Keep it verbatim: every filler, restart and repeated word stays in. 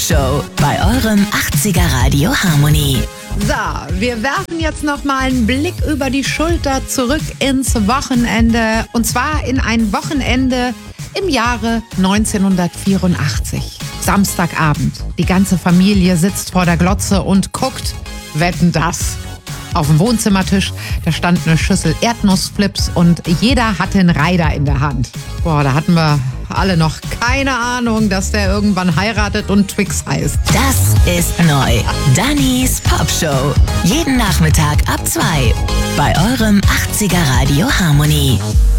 Popshow bei eurem achtziger Radio Harmony. So, wir werfen jetzt noch mal einen Blick über die Schulter zurück ins Wochenende. Und zwar in ein Wochenende im Jahre neunzehnhundertvierundachtzig. Samstagabend. Die ganze Familie sitzt vor der Glotze und guckt Wetten, das. Auf dem Wohnzimmertisch, da stand eine Schüssel Erdnussflips und jeder hatte einen Reider in der Hand. Boah, da hatten wir alle noch keine Ahnung, dass der irgendwann heiratet und Twix heißt. Das ist neu. Dannys Popshow. Jeden Nachmittag ab zwei bei eurem achtziger Radio Harmony.